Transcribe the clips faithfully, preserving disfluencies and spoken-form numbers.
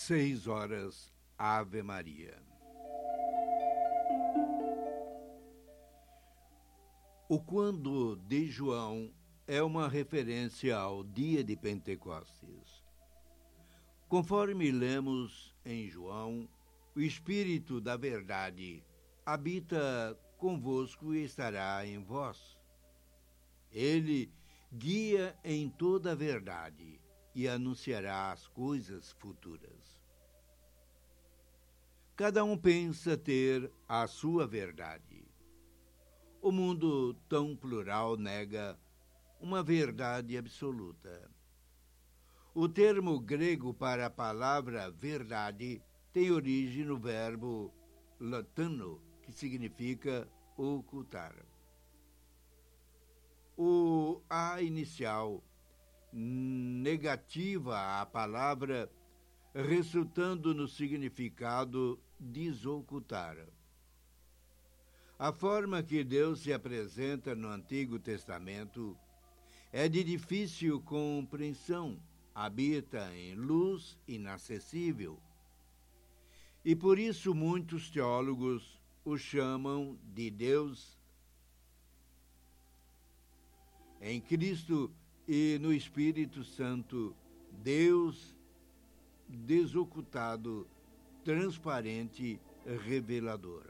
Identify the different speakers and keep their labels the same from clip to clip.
Speaker 1: Seis horas, Ave Maria. O quando de João é uma referência ao dia de Pentecostes. Conforme lemos em João, o Espírito da Verdade habita convosco e estará em vós. Ele guia em toda a verdade e anunciará as coisas futuras. Cada um pensa ter a sua verdade. O mundo tão plural nega uma verdade absoluta. O termo grego para a palavra verdade tem origem no verbo latino, que significa ocultar. O A inicial negativa à palavra, resultando no significado desocultar. A forma que Deus se apresenta no Antigo Testamento é de difícil compreensão, habita em luz inacessível. E por isso muitos teólogos o chamam de Deus em Cristo e no Espírito Santo, Deus desocultado, transparente, revelador.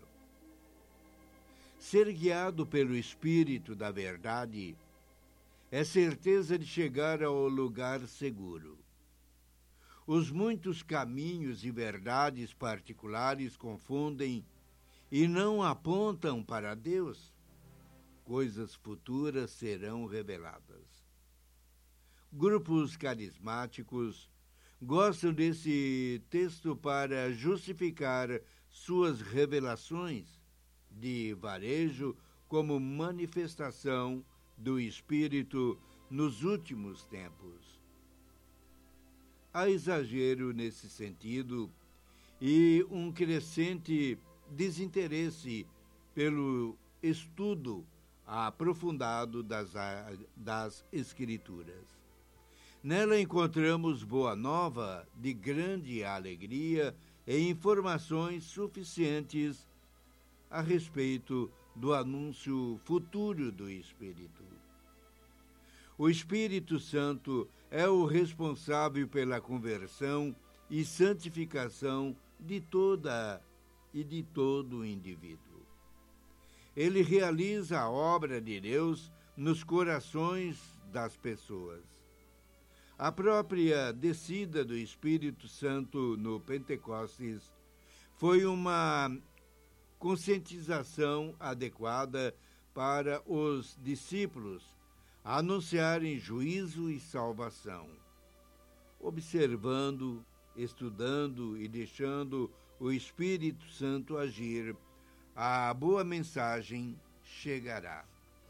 Speaker 1: Ser guiado pelo Espírito da Verdade é certeza de chegar ao lugar seguro. Os muitos caminhos e verdades particulares confundem e não apontam para Deus. Coisas futuras serão reveladas. Grupos carismáticos gostam desse texto para justificar suas revelações de varejo como manifestação do Espírito nos últimos tempos. Há exagero nesse sentido e um crescente desinteresse pelo estudo aprofundado das, das Escrituras. Nela encontramos boa nova de grande alegria e informações suficientes a respeito do anúncio futuro do Espírito. O Espírito Santo é o responsável pela conversão e santificação de toda e de todo o indivíduo. Ele realiza a obra de Deus nos corações das pessoas. A própria descida do Espírito Santo no Pentecostes foi uma conscientização adequada para os discípulos anunciarem juízo e salvação. Observando, estudando e deixando o Espírito Santo agir, a boa mensagem chegará.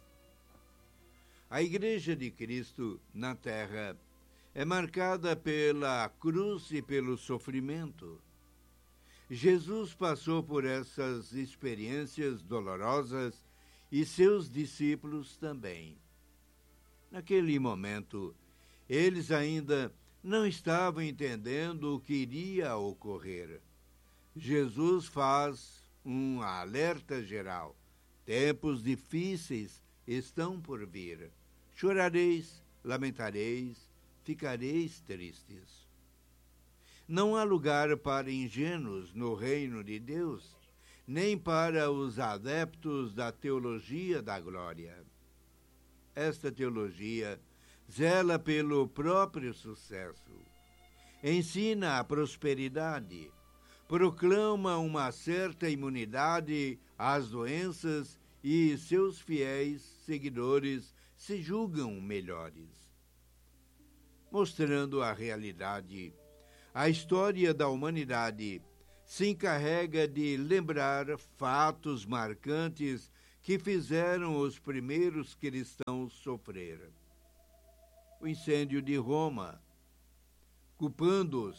Speaker 1: A Igreja de Cristo na Terra é marcada pela cruz e pelo sofrimento. Jesus passou por essas experiências dolorosas e seus discípulos também. Naquele momento, eles ainda não estavam entendendo o que iria ocorrer. Jesus faz um alerta geral. Tempos difíceis estão por vir. Chorareis, lamentareis, ficareis tristes. Não há lugar para ingênuos no reino de Deus, nem para os adeptos da teologia da glória. Esta teologia zela pelo próprio sucesso, ensina a prosperidade, proclama uma certa imunidade às doenças e seus fiéis seguidores se julgam melhores. Mostrando a realidade, a história da humanidade se encarrega de lembrar fatos marcantes que fizeram os primeiros cristãos sofrer. O incêndio de Roma, culpando-os,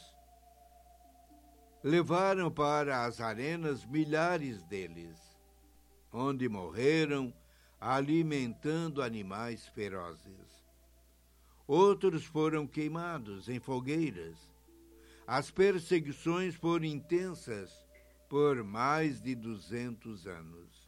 Speaker 1: levaram para as arenas milhares deles, onde morreram alimentando animais ferozes. Outros foram queimados em fogueiras. as perseguições foram intensas por mais de duzentos anos.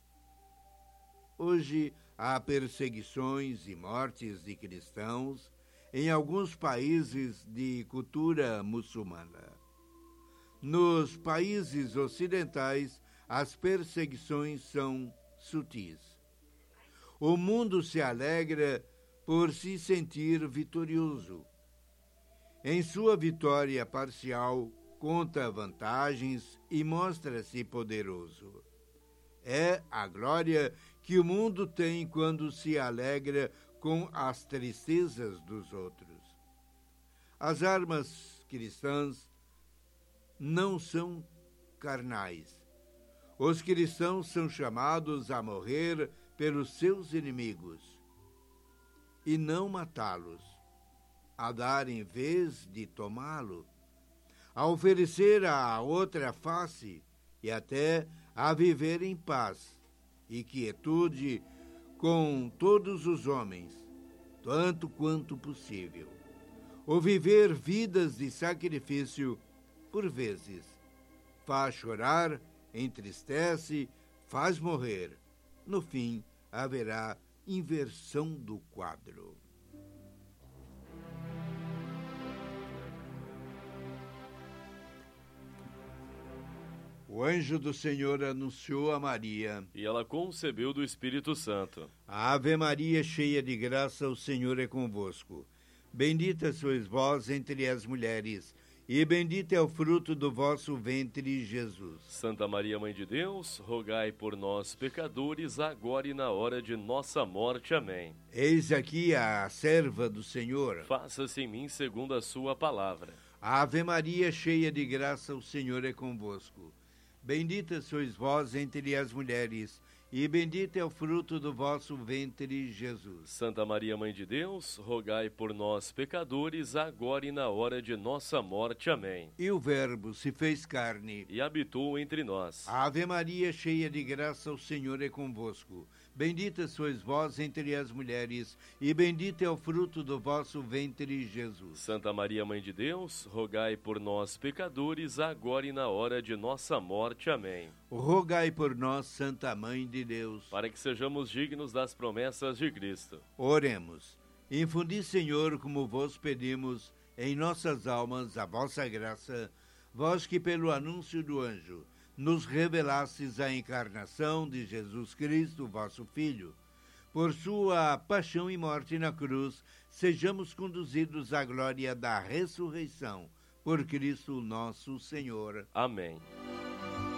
Speaker 1: Hoje há perseguições e mortes de cristãos em alguns países de cultura muçulmana. Nos países ocidentais, as perseguições são sutis. O mundo se alegra por se sentir vitorioso. Em sua vitória parcial, conta vantagens e mostra-se poderoso. É a glória que o mundo tem quando se alegra com as tristezas dos outros. As armas cristãs não são carnais. Os cristãos são chamados a morrer pelos seus inimigos e não matá-los, a dar em vez de tomá-lo, a oferecer a outra face e até a viver em paz e quietude com todos os homens, tanto quanto possível. O viver vidas de sacrifício, por vezes, faz chorar, entristece, faz morrer. No fim, haverá inversão do quadro. O anjo do Senhor anunciou a Maria,
Speaker 2: e ela concebeu do Espírito Santo.
Speaker 1: Ave Maria, cheia de graça, o Senhor é convosco. Bendita sois vós entre as mulheres, e bendito é o fruto do vosso ventre, Jesus.
Speaker 2: Santa Maria, Mãe de Deus, rogai por nós, pecadores, agora e na hora de nossa morte. Amém.
Speaker 1: Eis aqui a serva do Senhor.
Speaker 2: Faça-se em mim segundo a sua palavra.
Speaker 1: Ave Maria, cheia de graça, o Senhor é convosco. Bendita sois vós entre as mulheres, e bendito é o fruto do vosso ventre, Jesus.
Speaker 2: Santa Maria, Mãe de Deus, rogai por nós, pecadores, agora e na hora de nossa morte. Amém.
Speaker 1: E o Verbo se fez carne
Speaker 2: e habitou entre nós.
Speaker 1: Ave Maria, cheia de graça, o Senhor é convosco. Bendita sois vós entre as mulheres, e bendito é o fruto do vosso ventre, Jesus.
Speaker 2: Santa Maria, Mãe de Deus, rogai por nós, pecadores, agora e na hora de nossa morte. Amém.
Speaker 1: Rogai por nós, Santa Mãe de Deus,
Speaker 2: para que sejamos dignos das promessas de Cristo.
Speaker 1: Oremos. Infundi, Senhor, como vos pedimos, em nossas almas a vossa graça, vós que pelo anúncio do anjo nos revelastes a encarnação de Jesus Cristo, vosso Filho. Por sua paixão e morte na cruz, sejamos conduzidos à glória da ressurreição. Por Cristo nosso Senhor.
Speaker 2: Amém.